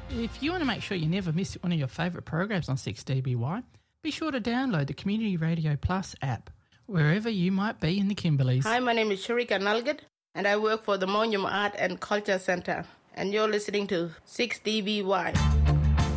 If you want to make sure you never miss one of your favourite programs on 6DBY, be sure to download the Community Radio Plus app, wherever you might be in the Kimberleys. Hi, my name is Sharika Nalgad, and I work for the Monyum Art and Culture Centre, and you're listening to 6DBY.